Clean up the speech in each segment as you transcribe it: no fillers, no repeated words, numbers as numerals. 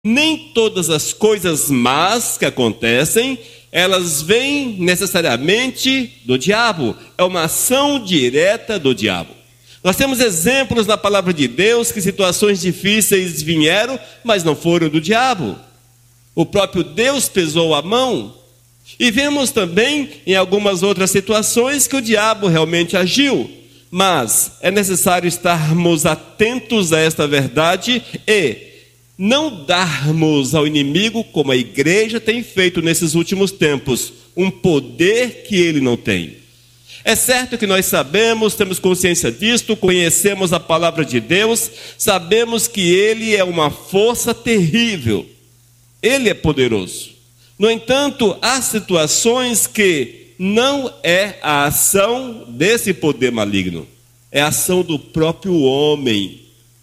nem todas as coisas más que acontecem, elas vêm necessariamente do diabo. É uma ação direta do diabo. Nós temos exemplos na palavra de Deus que situações difíceis vieram, mas não foram do diabo. O próprio Deus pesou a mão. E vemos também em algumas outras situações que o diabo realmente agiu. Mas é necessário estarmos atentos a esta verdade e não darmos ao inimigo, como a igreja tem feito nesses últimos tempos, um poder que ele não tem. É certo que nós sabemos, temos consciência disto, conhecemos a palavra de Deus, sabemos que ele é uma força terrível, ele é poderoso. No entanto, há situações que não é a ação desse poder maligno, é a ação do próprio homem,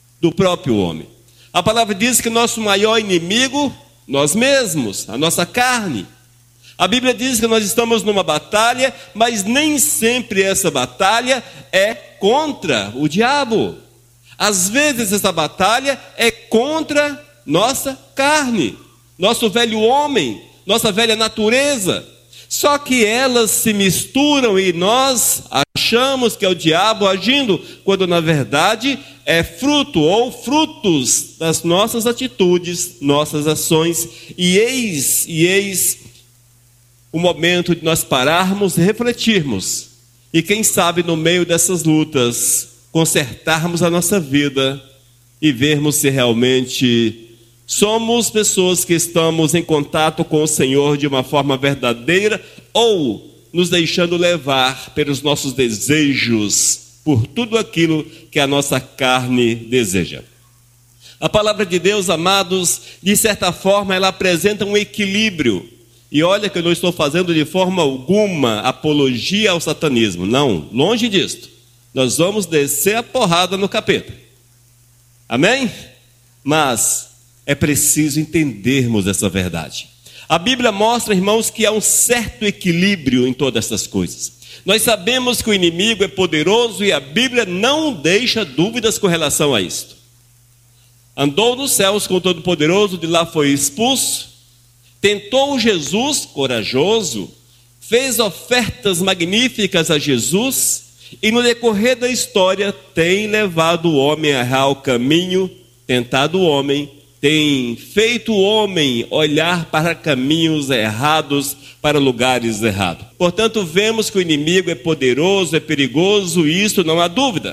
A palavra diz que nosso maior inimigo, nós mesmos, a nossa carne. A Bíblia diz que nós estamos numa batalha, mas nem sempre essa batalha é contra o diabo. Às vezes essa batalha é contra nossa carne, nosso velho homem, nossa velha natureza. Só que elas se misturam e nós achamos que é o diabo agindo, quando na verdade é fruto ou frutos das nossas atitudes, nossas ações. E eis o momento de nós pararmos e refletirmos. E quem sabe no meio dessas lutas, consertarmos a nossa vida e vermos se realmente somos pessoas que estamos em contato com o Senhor de uma forma verdadeira ou nos deixando levar pelos nossos desejos, por tudo aquilo que a nossa carne deseja. A palavra de Deus, amados, de certa forma ela apresenta um equilíbrio. E olha que eu não estou fazendo de forma alguma apologia ao satanismo. Não, longe disto. Nós vamos descer a porrada no capeta. Amém? Mas é preciso entendermos essa verdade. A Bíblia mostra, irmãos, que há um certo equilíbrio em todas essas coisas. Nós sabemos que o inimigo é poderoso e a Bíblia não deixa dúvidas com relação a isto. Andou nos céus com o Todo-Poderoso, de lá foi expulso. Tentou Jesus, corajoso, fez ofertas magníficas a Jesus e no decorrer da história tem levado o homem a errar o caminho, tentado o homem, tem feito o homem olhar para caminhos errados, para lugares errados. Portanto, vemos que o inimigo é poderoso, é perigoso, isso não há dúvida.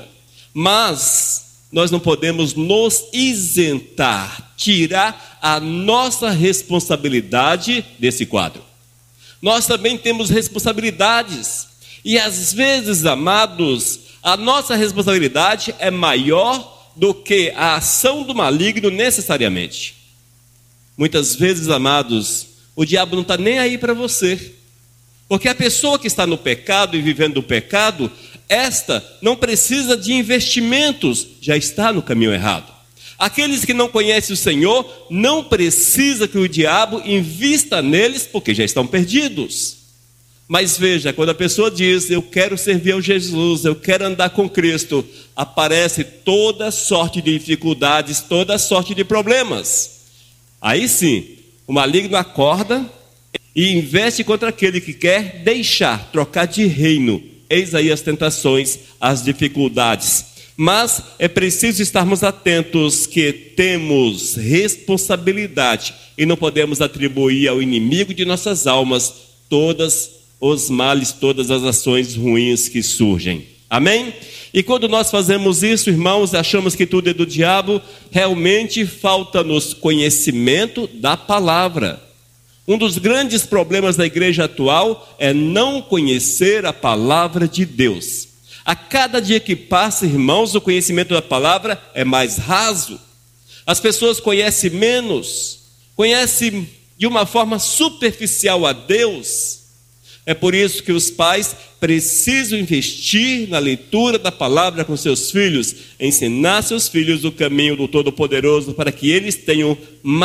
Mas nós não podemos nos isentar, tirar a nossa responsabilidade desse quadro. Nós também temos responsabilidades. E às vezes, amados, a nossa responsabilidade é maior do que a ação do maligno necessariamente. Muitas vezes, amados, o diabo não está nem aí para você. Porque a pessoa que está no pecado e vivendo o pecado, esta não precisa de investimentos, já está no caminho errado. Aqueles que não conhecem o Senhor, não precisa que o diabo invista neles, porque já estão perdidos. Mas veja, quando a pessoa diz, eu quero servir ao Jesus, eu quero andar com Cristo, aparece toda sorte de dificuldades, toda sorte de problemas. Aí sim, o maligno acorda e investe contra aquele que quer deixar, trocar de reino. Eis aí as tentações, as dificuldades. Mas é preciso estarmos atentos que temos responsabilidade e não podemos atribuir ao inimigo de nossas almas todos os males, todas as ações ruins que surgem. Amém? E quando nós fazemos isso, irmãos, achamos que tudo é do diabo, realmente falta-nos conhecimento da palavra. Um dos grandes problemas da igreja atual é não conhecer a palavra de Deus. A cada dia que passa, irmãos, o conhecimento da palavra é mais raso. As pessoas conhecem menos, conhecem de uma forma superficial a Deus. É por isso que os pais precisam investir na leitura da palavra com seus filhos, ensinar seus filhos o caminho do Todo-Poderoso para que eles tenham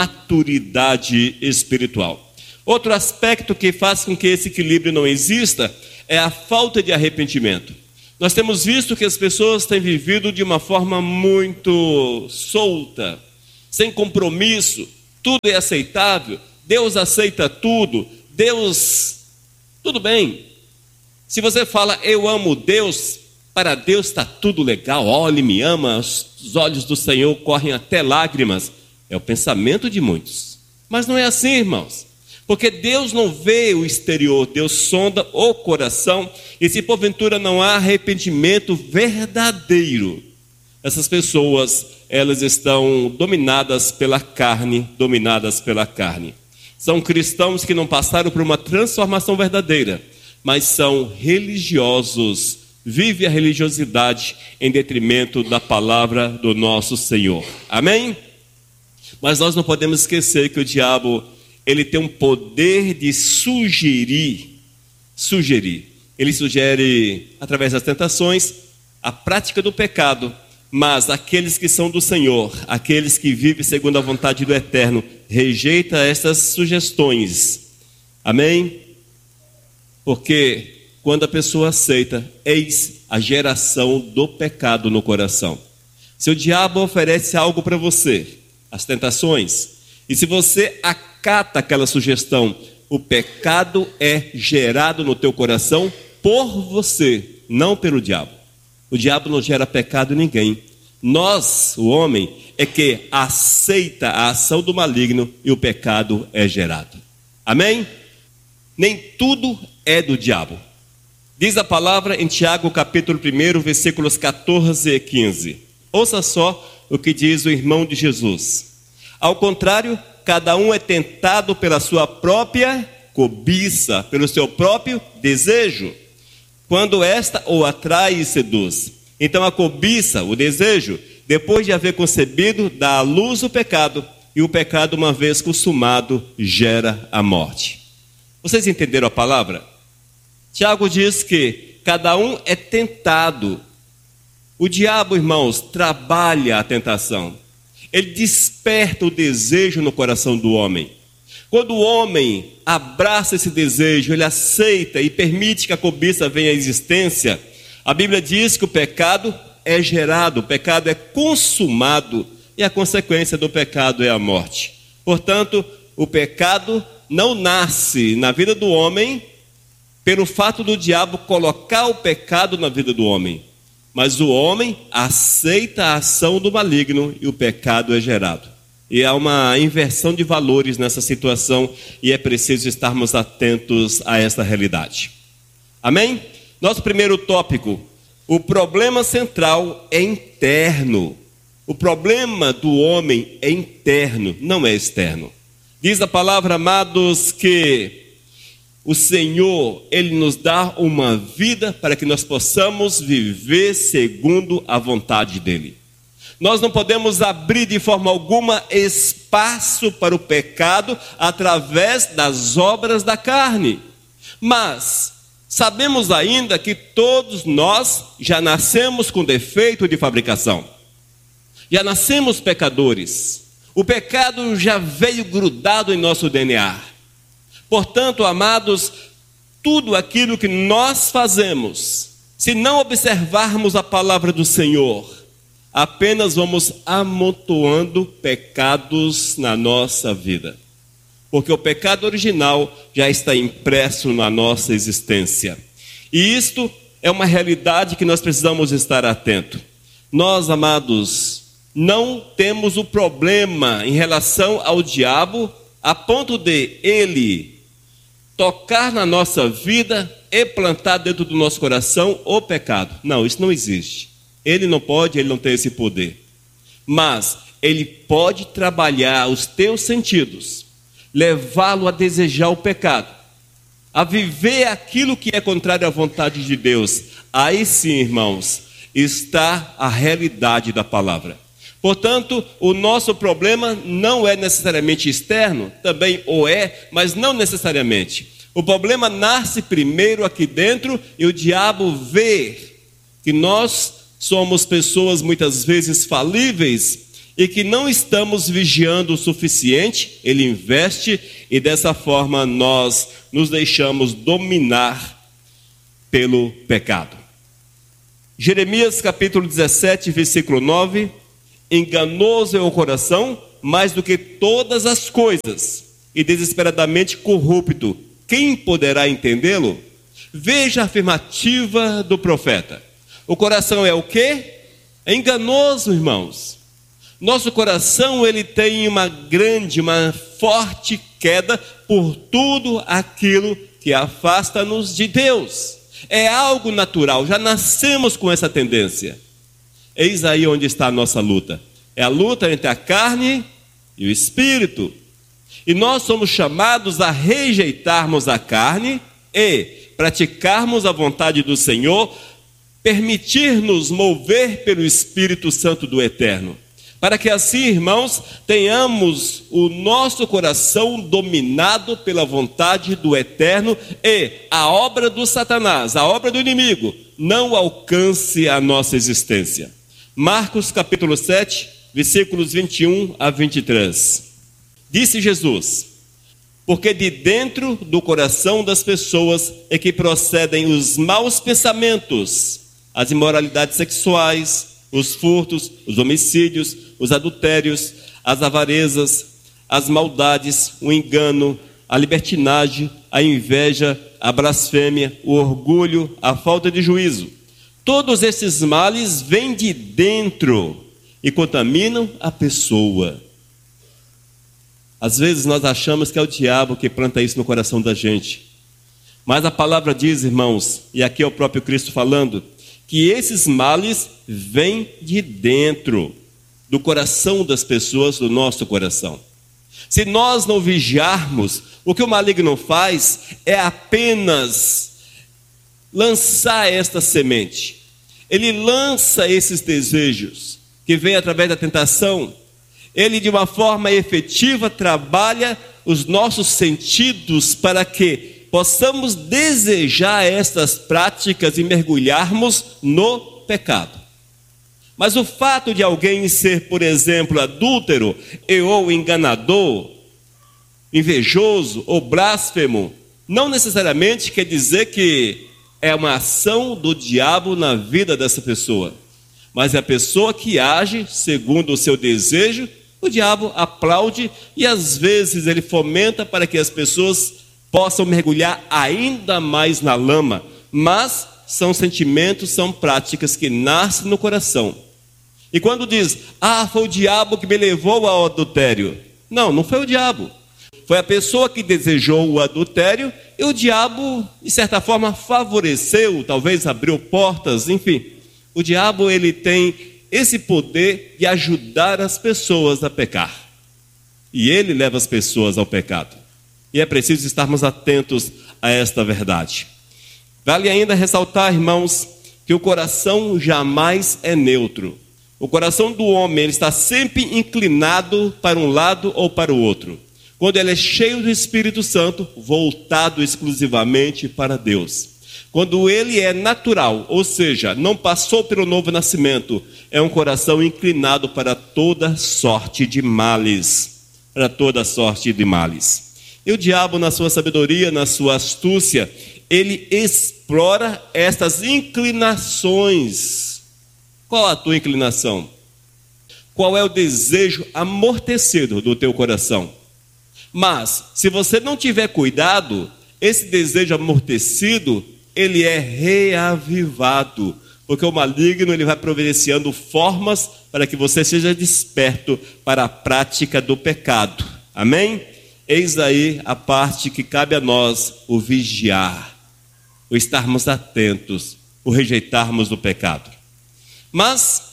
maturidade espiritual. Outro aspecto que faz com que esse equilíbrio não exista é a falta de arrependimento. Nós temos visto que as pessoas têm vivido de uma forma muito solta, sem compromisso. tudo é aceitável, Deus aceita tudo, tudo bem. Se você fala, eu amo Deus, para Deus está tudo legal, olha, Ele me ama, os olhos do Senhor correm até lágrimas. É o pensamento de muitos. Mas não é assim, irmãos. Porque Deus não vê o exterior, Deus sonda o coração. E se porventura não há arrependimento verdadeiro, essas pessoas, elas estão dominadas pela carne. São cristãos que não passaram por uma transformação verdadeira, mas são religiosos. Vive a religiosidade em detrimento da palavra do nosso Senhor. Amém? Mas nós não podemos esquecer que o diabo, ele tem um poder de sugerir. Ele sugere, através das tentações, a prática do pecado. Mas aqueles que são do Senhor, aqueles que vivem segundo a vontade do Eterno, rejeita essas sugestões. Amém? Porque quando a pessoa aceita, eis a geração do pecado no coração. Se o diabo oferece algo para você, as tentações, e se você acata aquela sugestão, o pecado é gerado no teu coração por você, não pelo diabo. O diabo não gera pecado em ninguém. Nós, o homem, é que aceita a ação do maligno e o pecado é gerado. Amém? Nem tudo é do diabo. Diz a palavra em Tiago, capítulo 1, versículos 14 e 15. Ouça só o que diz o irmão de Jesus. Ao contrário, cada um é tentado pela sua própria cobiça, pelo seu próprio desejo, quando esta o atrai e seduz. Então a cobiça, o desejo, depois de haver concebido, dá à luz o pecado, e o pecado, uma vez consumado, gera a morte. Vocês entenderam a palavra? Tiago diz que cada um é tentado. O diabo, irmãos, trabalha a tentação. Ele desperta o desejo no coração do homem. Quando o homem abraça esse desejo, ele aceita e permite que a cobiça venha à existência, a Bíblia diz que o pecado é gerado, o pecado é consumado, e a consequência do pecado é a morte. Portanto, o pecado não nasce na vida do homem pelo fato do diabo colocar o pecado na vida do homem, mas o homem aceita a ação do maligno e o pecado é gerado. E há uma inversão de valores nessa situação e é preciso estarmos atentos a essa realidade. Amém? Nosso primeiro tópico, o problema central é interno. O problema do homem é interno, não é externo. Diz a palavra, amados, que o Senhor, Ele nos dá uma vida para que nós possamos viver segundo a vontade dEle. Nós não podemos abrir de forma alguma espaço para o pecado através das obras da carne. Mas sabemos ainda que todos nós já nascemos com defeito de fabricação. Já nascemos pecadores. O pecado já veio grudado em nosso DNA. Portanto, amados, tudo aquilo que nós fazemos, se não observarmos a palavra do Senhor, apenas vamos amontoando pecados na nossa vida. Porque o pecado original já está impresso na nossa existência. E isto é uma realidade que nós precisamos estar atentos. Nós, amados, não temos o problema em relação ao diabo a ponto de ele tocar na nossa vida e plantar dentro do nosso coração o pecado. Não, isso não existe. Ele não pode, ele não tem esse poder. Mas ele pode trabalhar os teus sentidos, levá-lo a desejar o pecado, a viver aquilo que é contrário à vontade de Deus. Aí sim, irmãos, está a realidade da palavra. Portanto, o nosso problema não é necessariamente externo, também o é, mas não necessariamente. O problema nasce primeiro aqui dentro e o diabo vê que nós somos pessoas muitas vezes falíveis e que não estamos vigiando o suficiente. Ele investe e dessa forma nós nos deixamos dominar pelo pecado. Jeremias capítulo 17, versículo 9. Enganoso é o coração mais do que todas as coisas, e desesperadamente corrupto. Quem poderá entendê-lo? Veja a afirmativa do profeta. O coração é o quê? É enganoso, irmãos. Nosso coração, ele tem uma forte queda por tudo aquilo que afasta-nos de Deus. É algo natural, já nascemos com essa tendência. Eis aí onde está a nossa luta. É a luta entre a carne e o espírito. E nós somos chamados a rejeitarmos a carne e praticarmos a vontade do Senhor, permitir-nos mover pelo Espírito Santo do Eterno. Para que assim, irmãos, tenhamos o nosso coração dominado pela vontade do Eterno e a obra do Satanás, a obra do inimigo, não alcance a nossa existência. Marcos capítulo 7, versículos 21 a 23. Disse Jesus: porque de dentro do coração das pessoas é que procedem os maus pensamentos, as imoralidades sexuais, os furtos, os homicídios, os adultérios, as avarezas, as maldades, o engano, a libertinagem, a inveja, a blasfêmia, o orgulho, a falta de juízo. Todos esses males vêm de dentro e contaminam a pessoa. Às vezes nós achamos que é o diabo que planta isso no coração da gente. Mas a palavra diz, irmãos, e aqui é o próprio Cristo falando, que esses males vêm de dentro do coração das pessoas, do nosso coração. Se nós não vigiarmos, o que o maligno faz é apenas lançar esta semente. Ele lança esses desejos que vêm através da tentação. Ele, de uma forma efetiva, trabalha os nossos sentidos para que possamos desejar estas práticas e mergulharmos no pecado. Mas o fato de alguém ser, por exemplo, adúltero ou enganador, invejoso ou blasfemo, não necessariamente quer dizer que é uma ação do diabo na vida dessa pessoa. Mas é a pessoa que age segundo o seu desejo, o diabo aplaude e às vezes ele fomenta para que as pessoas possam mergulhar ainda mais na lama. Mas são sentimentos, são práticas que nascem no coração. E quando diz, foi o diabo que me levou ao adultério. Não, não foi o diabo. Foi a pessoa que desejou o adultério e o diabo, de certa forma, favoreceu, talvez abriu portas, enfim. O diabo, ele tem esse poder de ajudar as pessoas a pecar. E ele leva as pessoas ao pecado. E é preciso estarmos atentos a esta verdade. Vale ainda ressaltar, irmãos, que o coração jamais é neutro. O coração do homem ele está sempre inclinado para um lado ou para o outro. Quando ele é cheio do Espírito Santo, voltado exclusivamente para Deus. Quando ele é natural, ou seja, não passou pelo novo nascimento, é um coração inclinado para toda sorte de males. Para toda sorte de males. E o diabo, na sua sabedoria, na sua astúcia, ele explora estas inclinações. Qual a tua inclinação? Qual é o desejo amortecido do teu coração? Mas, se você não tiver cuidado, esse desejo amortecido, ele é reavivado. Porque o maligno ele vai providenciando formas para que você seja desperto para a prática do pecado. Amém? Eis aí a parte que cabe a nós, o vigiar, o estarmos atentos, o rejeitarmos do pecado. Mas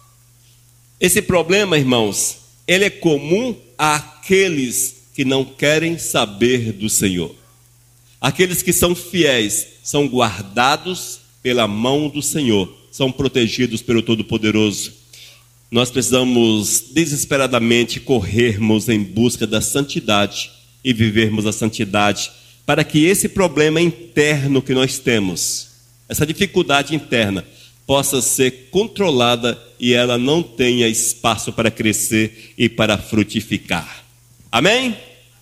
esse problema, irmãos, ele é comum àqueles que não querem saber do Senhor. Aqueles que são fiéis, são guardados pela mão do Senhor, são protegidos pelo Todo-Poderoso. Nós precisamos desesperadamente corrermos em busca da santidade e vivermos a santidade, para que esse problema interno que nós temos, essa dificuldade interna, possa ser controlada e ela não tenha espaço para crescer e para frutificar. Amém?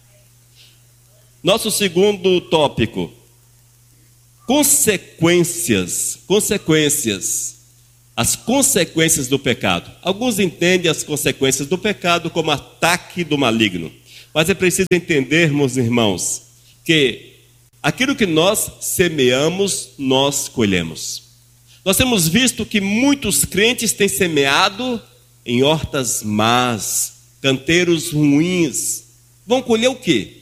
Nosso segundo tópico, consequências. as consequências do pecado. Alguns entendem as consequências do pecado como ataque do maligno. Mas é preciso entendermos, irmãos, que aquilo que nós semeamos, nós colhemos. Nós temos visto que muitos crentes têm semeado em hortas más, canteiros ruins. Vão colher o quê?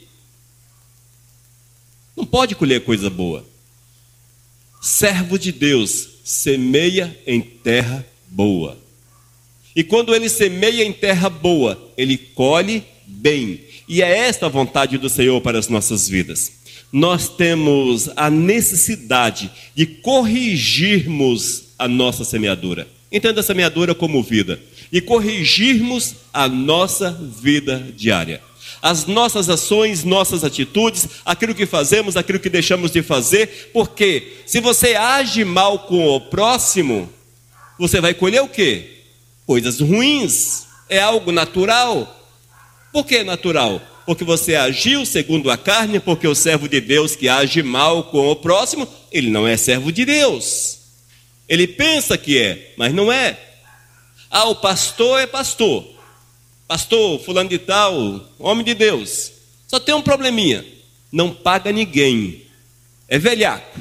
Não pode colher coisa boa. Servo de Deus semeia em terra boa. E quando ele semeia em terra boa, ele colhe bem. E é esta a vontade do Senhor para as nossas vidas. Nós temos a necessidade de corrigirmos a nossa semeadura. Entenda a semeadura como vida. E corrigirmos a nossa vida diária. As nossas ações, nossas atitudes, aquilo que fazemos, aquilo que deixamos de fazer. Porque se você age mal com o próximo, você vai colher o quê? Coisas ruins. É algo natural. Por que natural? Porque você agiu segundo a carne, porque o servo de Deus que age mal com o próximo, ele não é servo de Deus. Ele pensa que é, mas não é. Ah, o pastor é pastor. Pastor, fulano de tal, homem de Deus. Só tem um probleminha. Não paga ninguém. É velhaco.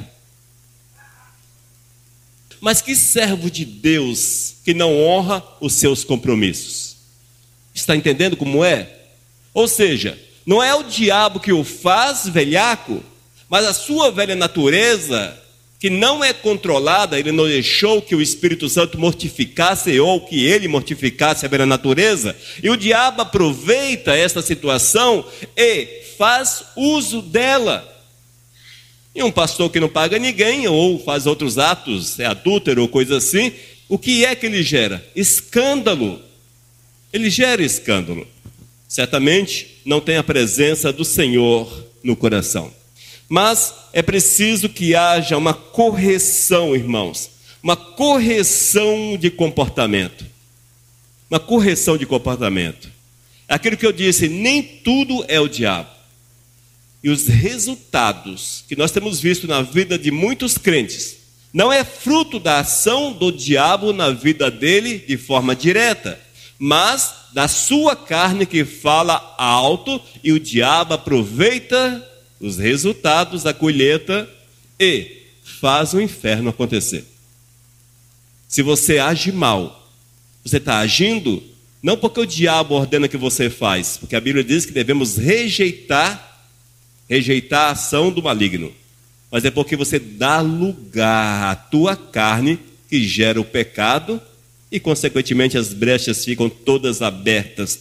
Mas que servo de Deus que não honra os seus compromissos? Está entendendo como é? Ou seja, não é o diabo que o faz velhaco, mas a sua velha natureza, que não é controlada, ele não deixou que o Espírito Santo mortificasse ou que ele mortificasse a velha natureza, e o diabo aproveita essa situação e faz uso dela. E um pastor que não paga ninguém ou faz outros atos, é adúltero ou coisa assim, o que é que ele gera? Escândalo. Ele gera escândalo. Certamente não tem a presença do Senhor no coração. Mas é preciso que haja uma correção, irmãos. Uma correção de comportamento. Uma correção de comportamento. Aquilo que eu disse, nem tudo é o diabo. E os resultados que nós temos visto na vida de muitos crentes não é fruto da ação do diabo na vida dele de forma direta, mas da sua carne que fala alto, e o diabo aproveita os resultados da colheita e faz o inferno acontecer. Se você age mal, você está agindo não porque o diabo ordena que você faz, porque a Bíblia diz que devemos rejeitar a ação do maligno, mas é porque você dá lugar à tua carne que gera o pecado e consequentemente as brechas ficam todas abertas.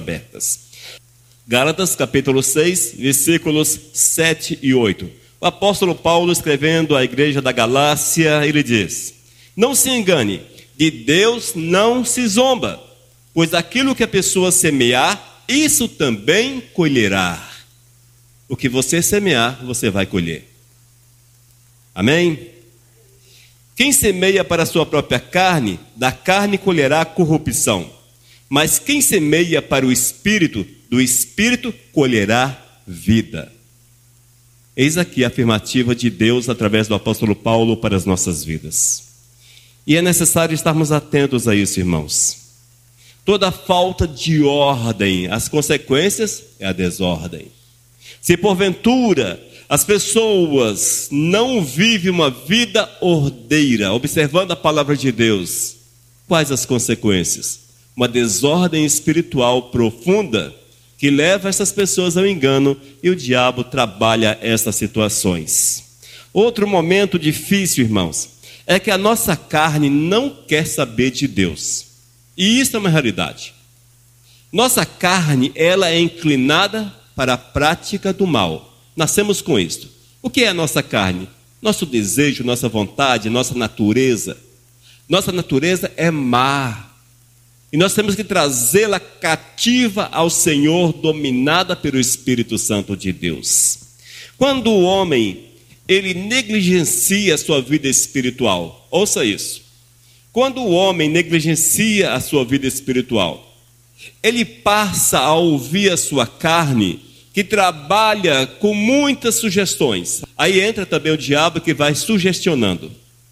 Gálatas capítulo 6, versículos 7 e 8. O apóstolo Paulo, escrevendo à igreja da Galácia, ele diz: não se engane, de Deus não se zomba, pois aquilo que a pessoa semear, isso também colherá. O que você semear, você vai colher. Amém? Quem semeia para a sua própria carne, da carne colherá corrupção. Mas quem semeia para o Espírito, do Espírito colherá vida. Eis aqui a afirmativa de Deus através do apóstolo Paulo para as nossas vidas. E é necessário estarmos atentos a isso, irmãos. Toda falta de ordem, as consequências é a desordem. Se porventura as pessoas não vivem uma vida ordeira, observando a palavra de Deus, quais as consequências? Uma desordem espiritual profunda que leva essas pessoas ao engano, e o diabo trabalha essas situações. Outro momento difícil, irmãos, é que a nossa carne não quer saber de Deus. E isso é uma realidade. Nossa carne, ela é inclinada para a prática do mal. Nascemos com isto. O que é a nossa carne? Nosso desejo, nossa vontade, nossa natureza. Nossa natureza é má. E nós temos que trazê-la cativa ao Senhor, dominada pelo Espírito Santo de Deus. Quando o homem, ele negligencia a sua vida espiritual, ouça isso. Quando o homem negligencia a sua vida espiritual, ele passa a ouvir a sua carne, que trabalha com muitas sugestões. Aí entra também o diabo que vai sugestionando.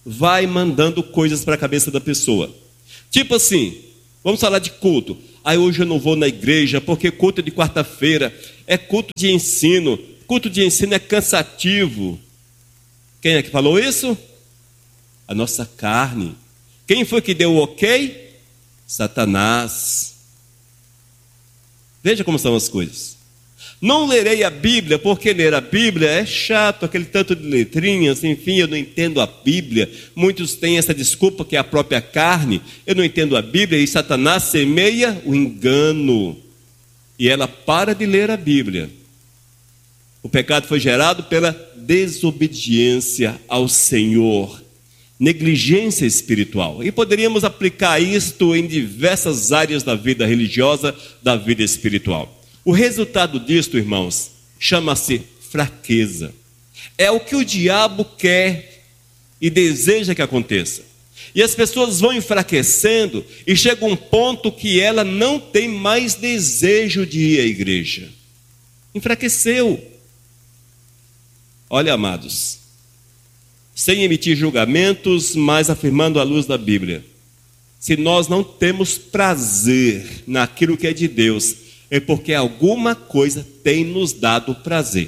vai mandando coisas para a cabeça da pessoa. Tipo assim, vamos falar de culto. Hoje eu não vou na igreja porque culto de quarta-feira é culto de ensino. Culto de ensino é cansativo. Quem é que falou isso? A nossa carne. Quem foi que deu o ok? Satanás. Veja como são as coisas. Não lerei a Bíblia, porque ler a Bíblia é chato, aquele tanto de letrinhas, enfim, eu não entendo a Bíblia. Muitos têm essa desculpa que é a própria carne. Eu não entendo a Bíblia, e Satanás semeia o engano. E ela para de ler a Bíblia. O pecado foi gerado pela desobediência ao Senhor, negligência espiritual. E poderíamos aplicar isto em diversas áreas da vida religiosa, da vida espiritual. O resultado disto, irmãos, chama-se fraqueza. É o que o diabo quer e deseja que aconteça. E as pessoas vão enfraquecendo e chega um ponto que ela não tem mais desejo de ir à igreja. Enfraqueceu. Olha, amados, sem emitir julgamentos, mas afirmando à luz da Bíblia, se nós não temos prazer naquilo que é de Deus, é porque alguma coisa tem nos dado prazer.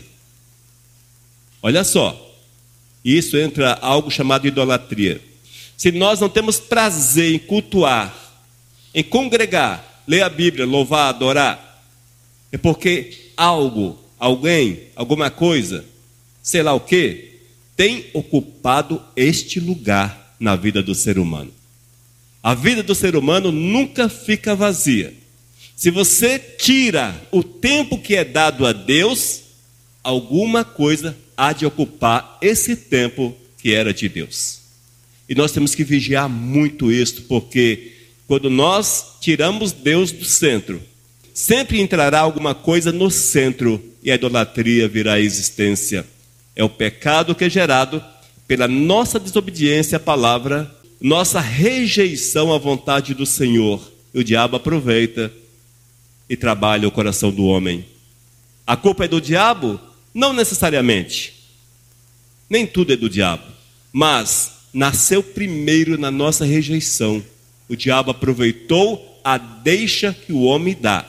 Olha só, isso entra algo chamado idolatria. Se nós não temos prazer em cultuar, em congregar, ler a Bíblia, louvar, adorar, é porque algo, alguém, alguma coisa, sei lá o que, tem ocupado este lugar na vida do ser humano. A vida do ser humano nunca fica vazia. Se você tira o tempo que é dado a Deus, alguma coisa há de ocupar esse tempo que era de Deus. E nós temos que vigiar muito isso, porque quando nós tiramos Deus do centro, sempre entrará alguma coisa no centro e a idolatria virá à existência. É o pecado que é gerado pela nossa desobediência à palavra, nossa rejeição à vontade do Senhor. E o diabo aproveita e trabalha o coração do homem. A culpa é do diabo? Não necessariamente. Nem tudo é do diabo. Mas nasceu primeiro na nossa rejeição. O diabo aproveitou a deixa que o homem dá.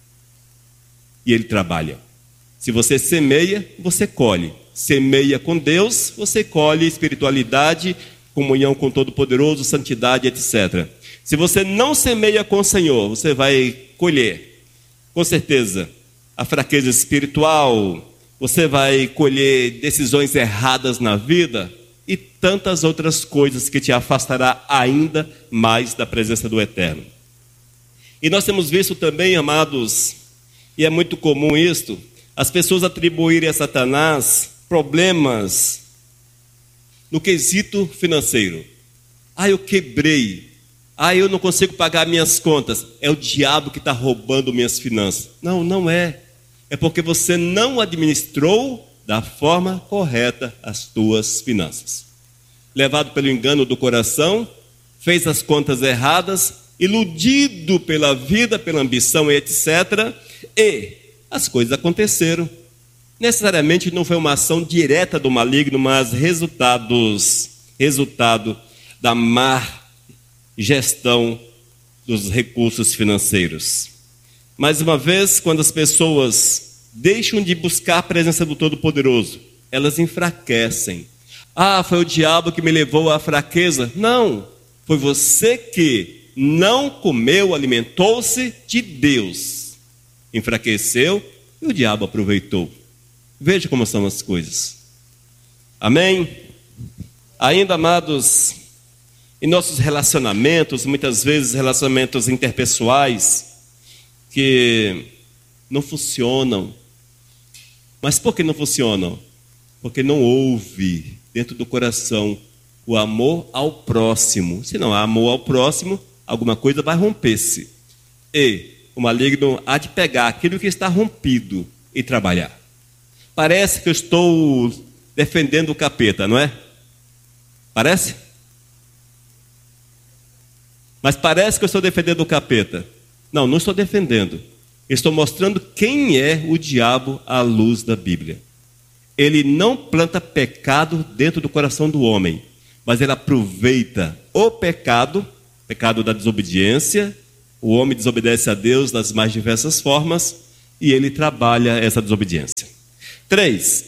E ele trabalha. Se você semeia, você colhe. Semeia com Deus, você colhe espiritualidade, comunhão com o Todo-Poderoso, santidade, etc. Se você não semeia com o Senhor, você vai colher, com certeza, a fraqueza espiritual, você vai colher decisões erradas na vida e tantas outras coisas que te afastará ainda mais da presença do Eterno. E nós temos visto também, amados, e é muito comum isto, as pessoas atribuírem a Satanás problemas no quesito financeiro. Eu quebrei. Eu não consigo pagar minhas contas. É o diabo que está roubando minhas finanças. Não, não é. É porque você não administrou da forma correta as tuas finanças. Levado pelo engano do coração, fez as contas erradas, iludido pela vida, pela ambição, etc. E as coisas aconteceram. Necessariamente não foi uma ação direta do maligno, mas resultado da má gestão dos recursos financeiros. Mais uma vez, quando as pessoas deixam de buscar a presença do Todo-Poderoso, elas enfraquecem. Foi o diabo que me levou à fraqueza. Não, foi você que não comeu, alimentou-se de Deus. Enfraqueceu e o diabo aproveitou. Veja como são as coisas. Amém? Ainda, amados, em nossos relacionamentos, muitas vezes relacionamentos interpessoais, que não funcionam. Mas por que não funcionam? Porque não houve dentro do coração o amor ao próximo. Se não há amor ao próximo, alguma coisa vai romper-se. E o maligno há de pegar aquilo que está rompido e trabalhar. Parece que eu estou defendendo o capeta, não é? Parece? Mas parece que eu estou defendendo o capeta. Não, não estou defendendo. Estou mostrando quem é o diabo à luz da Bíblia. Ele não planta pecado dentro do coração do homem, mas ele aproveita o pecado da desobediência. O homem desobedece a Deus das mais diversas formas e ele trabalha essa desobediência. 3.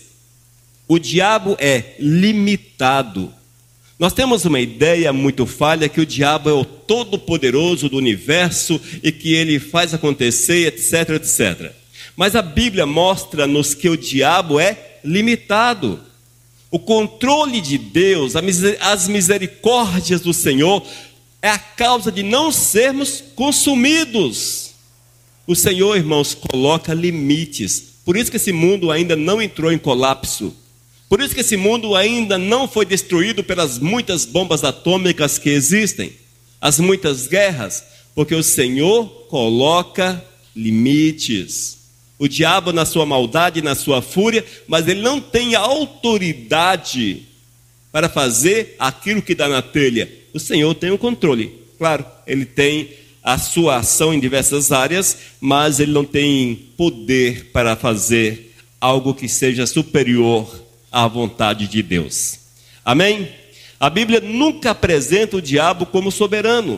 O diabo é limitado. Nós temos uma ideia muito falha que o diabo é o todo-poderoso do universo e que ele faz acontecer, etc, etc. Mas a Bíblia mostra-nos que o diabo é limitado. O controle de Deus, as misericórdias do Senhor é a causa de não sermos consumidos. O Senhor, irmãos, coloca limites. Por isso que esse mundo ainda não entrou em colapso. Por isso que esse mundo ainda não foi destruído pelas muitas bombas atômicas que existem, as muitas guerras, porque o Senhor coloca limites. O diabo na sua maldade, na sua fúria, mas ele não tem autoridade para fazer aquilo que dá na telha. O Senhor tem o controle. Claro, ele tem a sua ação em diversas áreas, mas ele não tem poder para fazer algo que seja superior à vontade de Deus. Amém? A Bíblia nunca apresenta o diabo como soberano.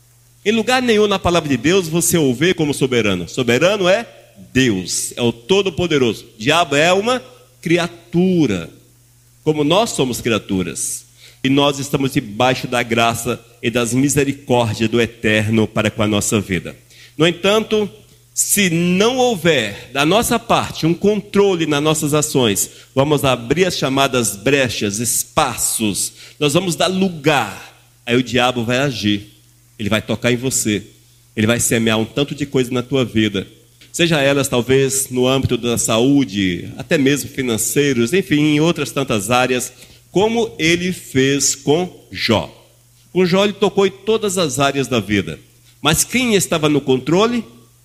Em lugar nenhum na palavra de Deus você o vê como soberano. Soberano é Deus, é o Todo-Poderoso. O diabo é uma criatura, como nós somos criaturas. E nós estamos debaixo da graça e das misericórdias do Eterno para com a nossa vida. No entanto, se não houver da nossa parte um controle nas nossas ações, vamos abrir as chamadas brechas, espaços, nós vamos dar lugar, aí o diabo vai agir, ele vai tocar em você, ele vai semear um tanto de coisa na tua vida, seja elas talvez no âmbito da saúde, até mesmo financeiros, enfim, em outras tantas áreas, como ele fez com Jó. Com Jó ele tocou em todas as áreas da vida, mas quem estava no controle?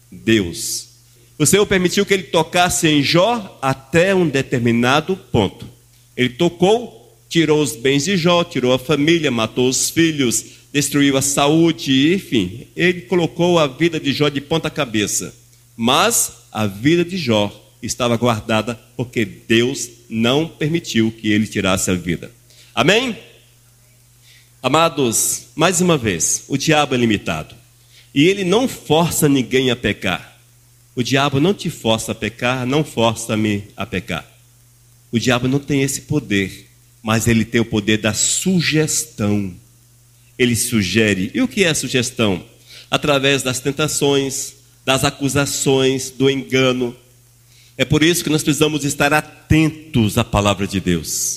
Deus. O Senhor permitiu que ele tocasse em Jó até um determinado ponto. Ele tocou, tirou os bens de Jó, tirou a família, matou os filhos, destruiu a saúde, enfim, ele colocou a vida de Jó de ponta cabeça. Mas a vida de Jó estava guardada porque Deus não permitiu que ele tirasse a vida. Amém? Amados, mais uma vez, o diabo é limitado. E ele não força ninguém a pecar. O diabo não te força a pecar, não força-me a pecar. O diabo não tem esse poder, mas ele tem o poder da sugestão. Ele sugere. E o que é a sugestão? Através das tentações, das acusações, do engano. É por isso que nós precisamos estar atentos à palavra de Deus.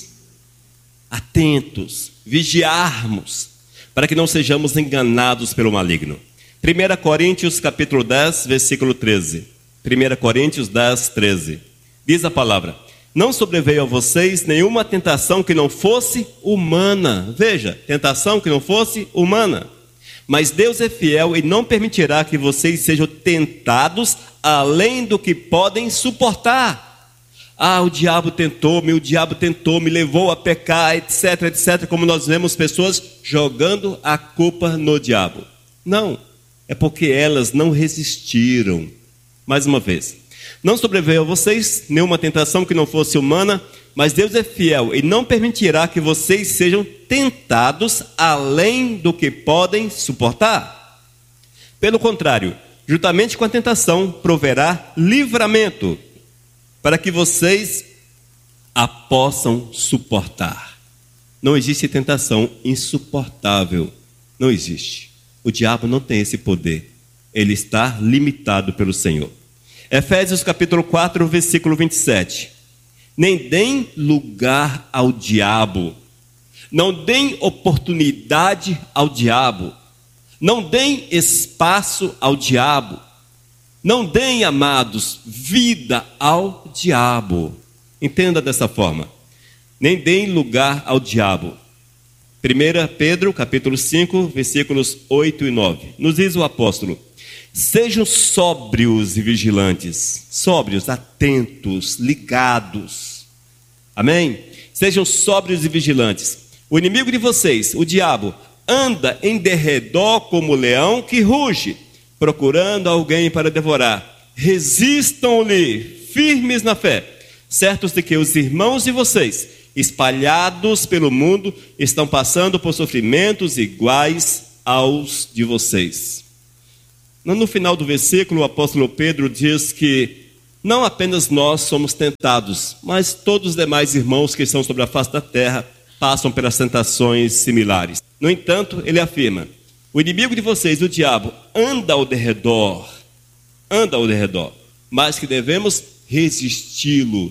Atentos, vigiarmos, para que não sejamos enganados pelo maligno. 1 Coríntios capítulo 10, versículo 13. 1 Coríntios 10, 13. Diz a palavra: não sobreveio a vocês nenhuma tentação que não fosse humana. Veja, tentação que não fosse humana. Mas Deus é fiel e não permitirá que vocês sejam tentados além do que podem suportar. O diabo tentou-me, me levou a pecar, etc, etc. Como nós vemos pessoas jogando a culpa no diabo. Não. É porque elas não resistiram. Mais uma vez, não sobreveio a vocês nenhuma tentação que não fosse humana, mas Deus é fiel e não permitirá que vocês sejam tentados além do que podem suportar. Pelo contrário, juntamente com a tentação, proverá livramento, para que vocês a possam suportar. Não existe tentação insuportável. Não existe. O diabo não tem esse poder. Ele está limitado pelo Senhor. Efésios capítulo 4, versículo 27. Nem deem lugar ao diabo. Não deem oportunidade ao diabo. Não deem espaço ao diabo. Não deem, amados, vida ao diabo. Entenda dessa forma. Nem deem lugar ao diabo. 1 Pedro, capítulo 5, versículos 8 e 9. Nos diz o apóstolo: sejam sóbrios e vigilantes. Sóbrios, atentos, ligados. Amém? Sejam sóbrios e vigilantes. O inimigo de vocês, o diabo, anda em derredor como leão que ruge, procurando alguém para devorar. Resistam-lhe, firmes na fé, certos de que os irmãos de vocês, espalhados pelo mundo, estão passando por sofrimentos iguais aos de vocês. No final do versículo, o apóstolo Pedro diz que não apenas nós somos tentados, mas todos os demais irmãos que estão sobre a face da terra passam pelas tentações similares. No entanto, ele afirma: o inimigo de vocês, o diabo, anda ao derredor, mas que devemos resisti-lo.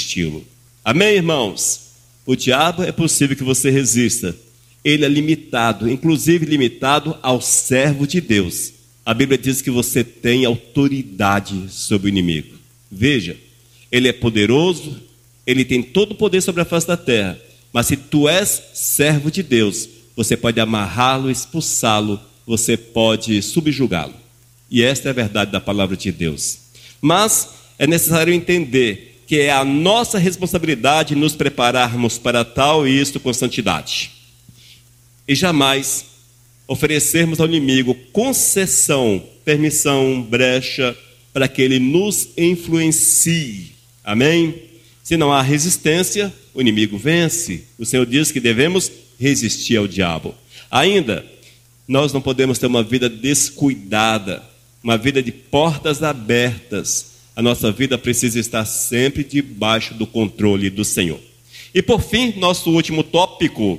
Amém, irmãos? O diabo é possível que você resista. Ele é limitado, inclusive limitado ao servo de Deus. A Bíblia diz que você tem autoridade sobre o inimigo. Veja, ele é poderoso, ele tem todo o poder sobre a face da terra. Mas se tu és servo de Deus, você pode amarrá-lo, expulsá-lo, você pode subjugá-lo. E esta é a verdade da palavra de Deus. Mas é necessário entender que é a nossa responsabilidade nos prepararmos para tal e isto com santidade. E jamais oferecermos ao inimigo concessão, permissão, brecha, para que ele nos influencie. Amém? Se não há resistência, o inimigo vence. O Senhor diz que devemos resistir ao diabo. Ainda, nós não podemos ter uma vida descuidada, uma vida de portas abertas. A nossa vida precisa estar sempre debaixo do controle do Senhor. E por fim, nosso último tópico,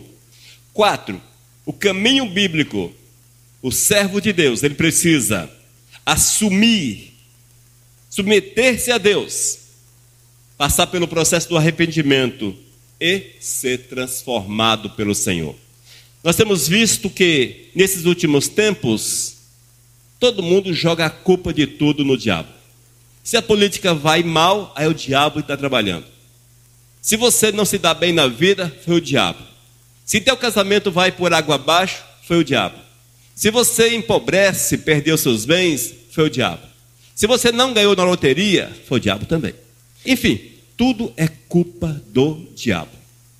4. O caminho bíblico. O servo de Deus, ele precisa assumir, submeter-se a Deus, passar pelo processo do arrependimento e ser transformado pelo Senhor. Nós temos visto que, nesses últimos tempos, todo mundo joga a culpa de tudo no diabo. Se a política vai mal, aí é o diabo que está trabalhando. Se você não se dá bem na vida, foi o diabo. Se teu casamento vai por água abaixo, foi o diabo. Se você empobrece, perdeu seus bens, foi o diabo. Se você não ganhou na loteria, foi o diabo também. Enfim, tudo é culpa do diabo.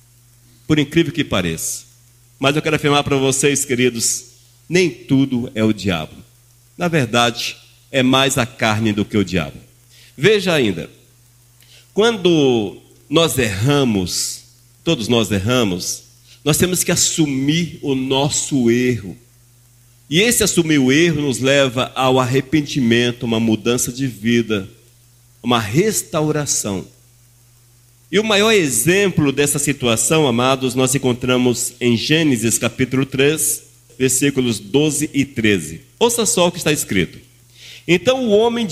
Por incrível que pareça. Mas eu quero afirmar para vocês, queridos, nem tudo é o diabo. Na verdade, é mais a carne do que o diabo. Veja ainda, quando nós erramos, todos nós erramos, nós temos que assumir o nosso erro. E esse assumir o erro nos leva ao arrependimento, uma mudança de vida, uma restauração. E o maior exemplo dessa situação, amados, nós encontramos em Gênesis capítulo 3, versículos 12 e 13. Ouça só o que está escrito. Então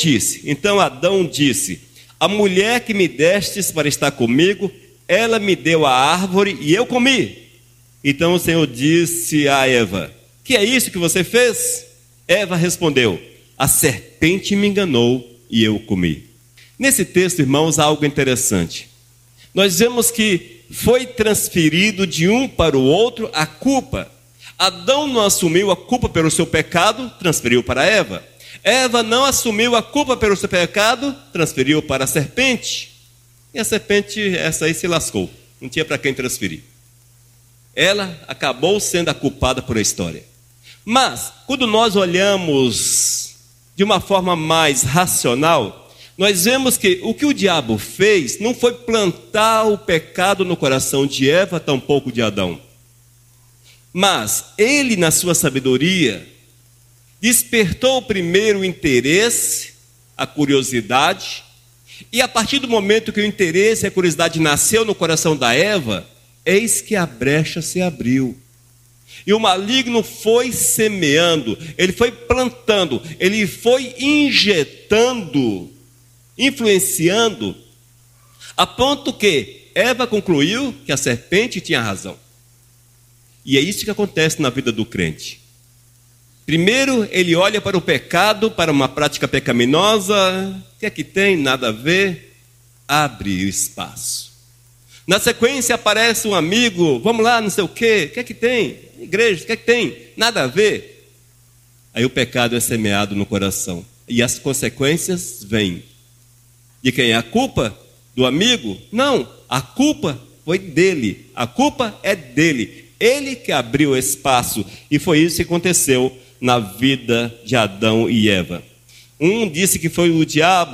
Adão disse: a mulher que me destes para estar comigo, ela me deu a árvore e eu comi. Então o Senhor disse a Eva: que é isso que você fez? Eva respondeu: a serpente me enganou e eu comi. Nesse texto, irmãos, há algo interessante. Nós vemos que foi transferido de um para o outro a culpa. Adão não assumiu a culpa pelo seu pecado, transferiu para Eva. Eva não assumiu a culpa pelo seu pecado, transferiu para a serpente. E a serpente, essa aí se lascou, não tinha para quem transferir. Ela acabou sendo a culpada por a história. Mas, quando nós olhamos de uma forma mais racional, nós vemos que o que o diabo fez não foi plantar o pecado no coração de Eva, tampouco de Adão. Mas ele, na sua sabedoria, despertou primeiro o interesse, a curiosidade, e a partir do momento que o interesse e a curiosidade nasceu no coração da Eva, eis que a brecha se abriu. E o maligno foi semeando, ele foi plantando, ele foi injetando, influenciando, a ponto que Eva concluiu que a serpente tinha razão. E é isso que acontece na vida do crente. Primeiro, ele olha para o pecado, para uma prática pecaminosa. O que é que tem? Nada a ver. Abre o espaço. Na sequência aparece um amigo. Vamos lá, não sei o quê. O que é que tem? Igreja, o que é que tem? Nada a ver. Aí o pecado é semeado no coração. E as consequências vêm. De quem é a culpa? Do amigo? Não, a culpa foi dele. A culpa é dele. Ele que abriu espaço. E foi isso que aconteceu na vida de Adão e Eva. Um disse que foi o diabo,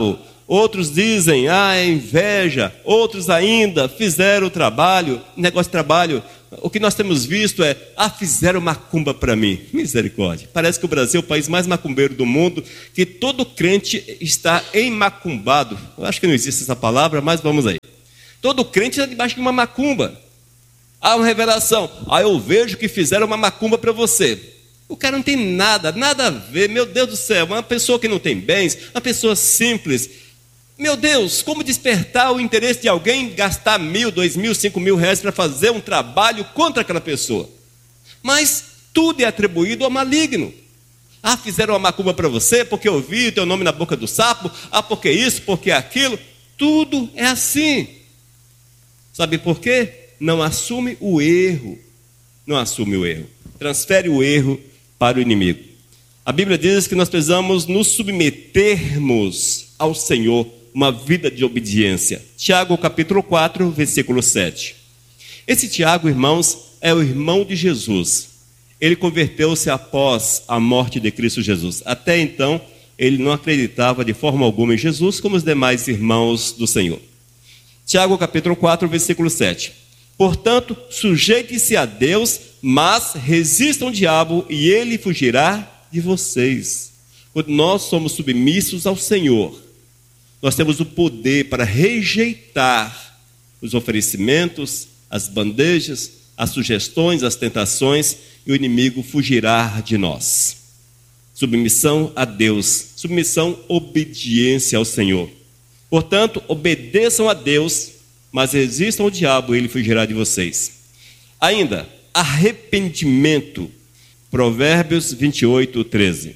outros dizem, é inveja, outros ainda fizeram o trabalho, negócio de trabalho. O que nós temos visto é, fizeram macumba para mim. Misericórdia. Parece que o Brasil é o país mais macumbeiro do mundo, que todo crente está emacumbado. Eu acho que não existe essa palavra, mas vamos aí. Todo crente está debaixo de uma macumba. Há uma revelação. Eu vejo que fizeram uma macumba para você. O cara não tem nada a ver. Meu Deus do céu, uma pessoa que não tem bens, uma pessoa simples. Meu Deus, como despertar o interesse de alguém gastar 1.000, 2.000, 5.000 reais para fazer um trabalho contra aquela pessoa? Mas tudo é atribuído ao maligno. Fizeram uma macumba para você porque eu vi o teu nome na boca do sapo. Porque isso, porque aquilo. Tudo é assim. Sabe por quê? Não assume o erro. Não assume o erro. Transfere o erro para o inimigo. A Bíblia diz que nós precisamos nos submetermos ao Senhor, uma vida de obediência. Tiago capítulo 4, versículo 7. Esse Tiago, irmãos, é o irmão de Jesus. Ele converteu-se após a morte de Cristo Jesus. Até então, ele não acreditava de forma alguma em Jesus, como os demais irmãos do Senhor. Tiago capítulo 4, versículo 7. Portanto, sujeite-se a Deus, mas resistam ao diabo e ele fugirá de vocês. Quando nós somos submissos ao Senhor, nós temos o poder para rejeitar os oferecimentos, as bandejas, as sugestões, as tentações, e o inimigo fugirá de nós. Submissão a Deus, submissão, obediência ao Senhor. Portanto, obedeçam a Deus, mas resistam ao diabo e ele fugirá de vocês. Ainda, arrependimento. Provérbios 28, 13.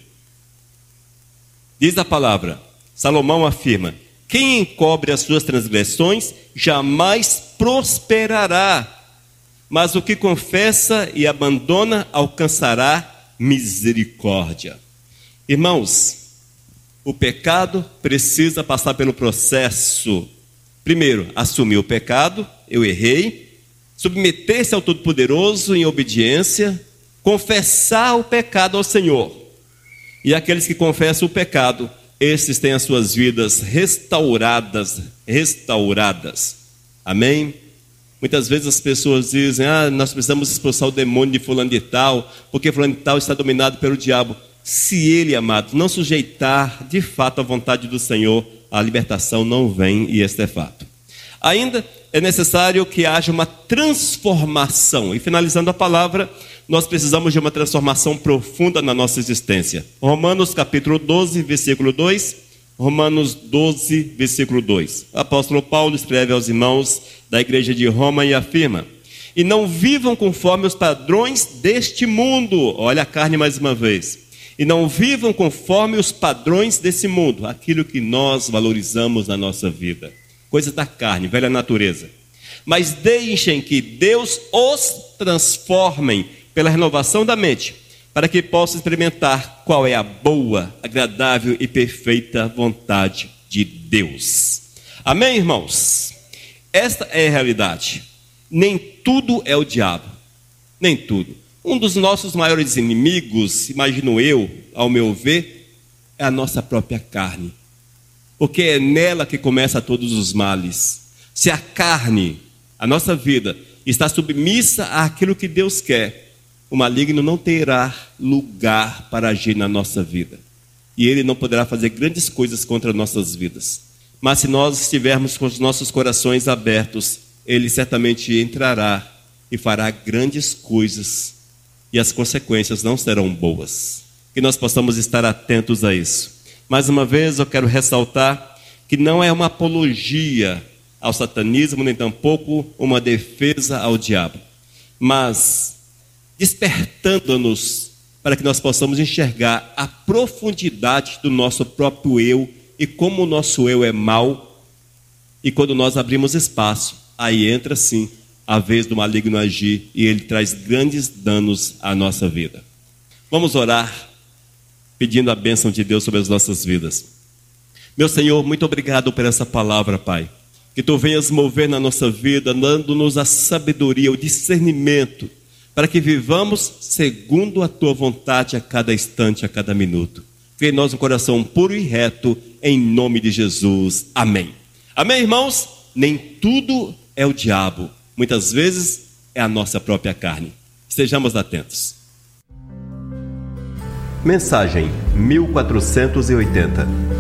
Diz a palavra, Salomão afirma, quem encobre as suas transgressões jamais prosperará, mas o que confessa e abandona alcançará misericórdia. Irmãos, o pecado precisa passar pelo processo. Primeiro, assumir o pecado, eu errei, submeter-se ao Todo-Poderoso em obediência, confessar o pecado ao Senhor. E aqueles que confessam o pecado, esses têm as suas vidas restauradas. Amém? Muitas vezes as pessoas dizem, nós precisamos expulsar o demônio de fulano de tal, porque fulano de tal está dominado pelo diabo. Se ele, amado, não sujeitar de fato a vontade do Senhor, a libertação não vem, e este é fato. Ainda é necessário que haja uma transformação. E finalizando a palavra, nós precisamos de uma transformação profunda na nossa existência. Romanos capítulo 12, versículo 2. Romanos 12, versículo 2. O apóstolo Paulo escreve aos irmãos da igreja de Roma e afirma, e não vivam conforme os padrões deste mundo. Olha a carne mais uma vez. E não vivam conforme os padrões desse mundo, aquilo que nós valorizamos na nossa vida. Coisas da carne, velha natureza. Mas deixem que Deus os transforme pela renovação da mente, para que possam experimentar qual é a boa, agradável e perfeita vontade de Deus. Amém, irmãos? Esta é a realidade. Nem tudo é o diabo. Nem tudo. Um dos nossos maiores inimigos, imagino eu, ao meu ver, é a nossa própria carne. Porque é nela que começa todos os males. Se a carne, a nossa vida, está submissa àquilo que Deus quer, o maligno não terá lugar para agir na nossa vida. E ele não poderá fazer grandes coisas contra nossas vidas. Mas se nós estivermos com os nossos corações abertos, ele certamente entrará e fará grandes coisas. E as consequências não serão boas. Que nós possamos estar atentos a isso. Mais uma vez eu quero ressaltar que não é uma apologia ao satanismo, nem tampouco uma defesa ao diabo. Mas despertando-nos para que nós possamos enxergar a profundidade do nosso próprio eu e como o nosso eu é mau. E quando nós abrimos espaço, aí entra sim a vez do maligno agir e ele traz grandes danos à nossa vida. Vamos orar pedindo a bênção de Deus sobre as nossas vidas. Meu Senhor, muito obrigado por essa palavra, Pai. Que Tu venhas mover na nossa vida, dando-nos a sabedoria, o discernimento, para que vivamos segundo a Tua vontade a cada instante, a cada minuto. Cria em nós um coração puro e reto, em nome de Jesus. Amém. Amém, irmãos? Nem tudo é o diabo. Muitas vezes é a nossa própria carne. Estejamos atentos. Mensagem 1480.